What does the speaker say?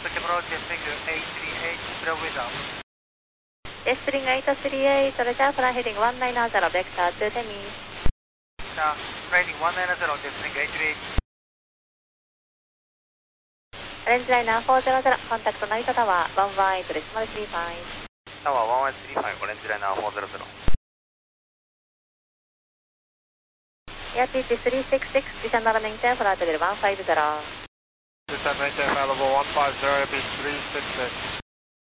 Switch approach, descending 838, Bravo is out. Descending 838, Roger, fly heading 190, vector 2 Demi. Flying 190, descending 838. Range liner 400, contact Narita Tower 118.35. Tower 118.35, range liner 400. AirTT 366, descend and maintain flight level 150. Descend maintain available 150, AirTT 366.